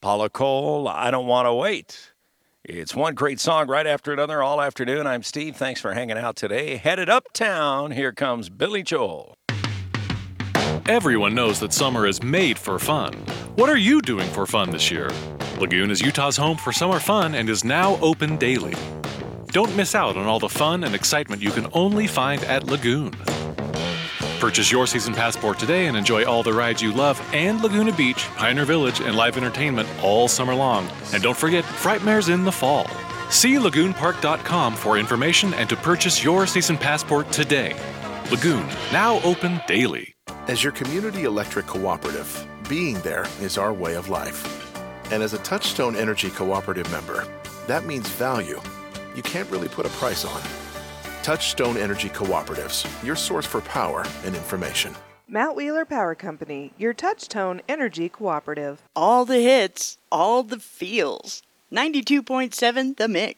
Paula Cole, I Don't Want to Wait. It's one great song right after another all afternoon. I'm Steve. Thanks for hanging out today. Headed uptown, here comes Billy Joel. Everyone knows that summer is made for fun. What are you doing for fun this year? Lagoon is Utah's home for summer fun and is now open daily. Don't miss out on all the fun and excitement you can only find at Lagoon. Purchase your season passport today and enjoy all the rides you love and Laguna Beach, Pioneer Village, and live entertainment all summer long. And don't forget, Frightmare's in the fall. See lagoonpark.com for information and to purchase your season passport today. Lagoon, now open daily. As your community electric cooperative, being there is our way of life. And as a Touchstone Energy Cooperative member, that means value you can't really put a price on. Touchstone Energy Cooperatives, your source for power and information. Matt Wheeler Power Company, your Touchstone Energy Cooperative. All the hits, all the feels. 92.7 The Mix.